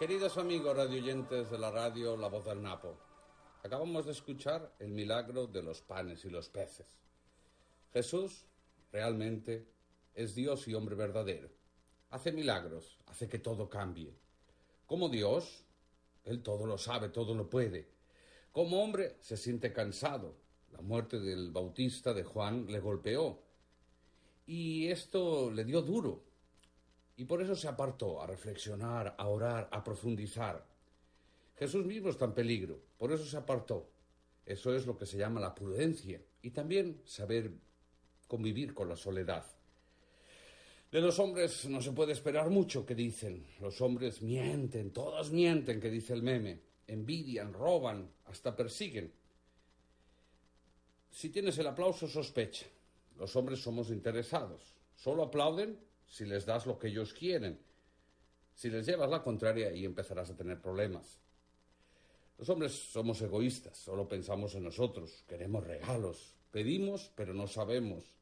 Queridos amigos radioyentes de la radio La Voz del Napo, acabamos de escuchar el milagro de los panes y los peces. Jesús realmente es Dios y hombre verdadero. Hace milagros, hace que todo cambie. Como Dios, Él todo lo sabe, todo lo puede. Como hombre se siente cansado. La muerte del Bautista de Juan le golpeó. Y esto le dio duro. Y por eso se apartó a reflexionar, a orar, a profundizar. Jesús mismo está en peligro, por eso se apartó. Eso es lo que se llama la prudencia y también saber convivir con la soledad. De los hombres no se puede esperar mucho, que dicen. Los hombres mienten, todos mienten, que dice el meme. Envidian, roban, hasta persiguen. Si tienes el aplauso, sospecha. Los hombres somos interesados. Solo aplauden si les das lo que ellos quieren. Si les llevas la contraria, ahí empezarás a tener problemas. Los hombres somos egoístas, solo pensamos en nosotros, queremos regalos, pedimos, pero no sabemos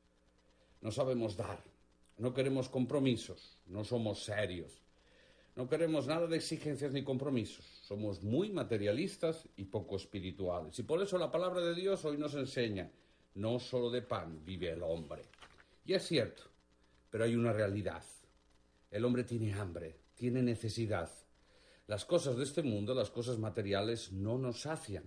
dar. No queremos compromisos, no somos serios. No queremos nada de exigencias ni compromisos. Somos muy materialistas y poco espirituales. Y por eso la palabra de Dios hoy nos enseña, no solo de pan vive el hombre. Y es cierto, pero hay una realidad. El hombre tiene hambre, tiene necesidad. Las cosas de este mundo, las cosas materiales, no nos sacian.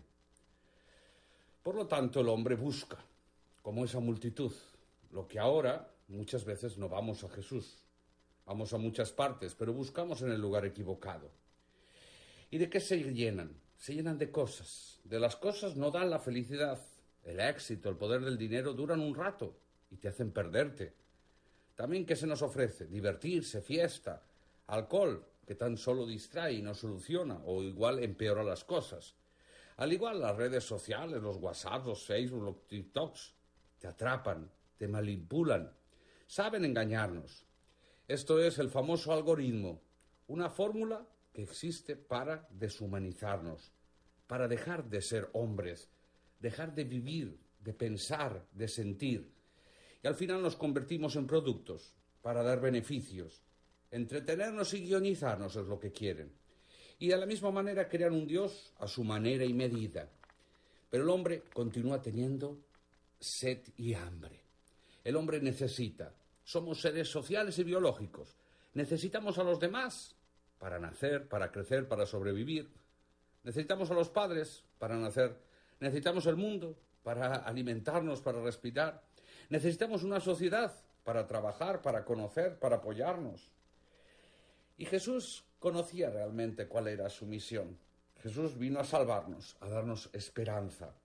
Por lo tanto, el hombre busca, como esa multitud, lo que ahora muchas veces no vamos a Jesús. Vamos a muchas partes, pero buscamos en el lugar equivocado. ¿Y de qué se llenan? Se llenan de cosas. De las cosas no dan la felicidad. El éxito, el poder del dinero duran un rato y te hacen perderte. También, ¿qué se nos ofrece? Divertirse, fiesta, alcohol, que tan solo distrae y no soluciona, o igual empeora las cosas. Al igual las redes sociales, los WhatsApp, los Facebook, los TikToks, te atrapan, te manipulan, saben engañarnos. Esto es el famoso algoritmo, una fórmula que existe para deshumanizarnos, para dejar de ser hombres, dejar de vivir, de pensar, de sentir. Y al final nos convertimos en productos para dar beneficios. Entretenernos y guionizarnos es lo que quieren. Y de la misma manera crean un Dios a su manera y medida. Pero el hombre continúa teniendo sed y hambre. El hombre necesita. Somos seres sociales y biológicos. Necesitamos a los demás para nacer, para crecer, para sobrevivir. Necesitamos a los padres para nacer. Necesitamos el mundo para alimentarnos, para respirar. Necesitamos una sociedad para trabajar, para conocer, para apoyarnos. Y Jesús conocía realmente cuál era su misión. Jesús vino a salvarnos, a darnos esperanza.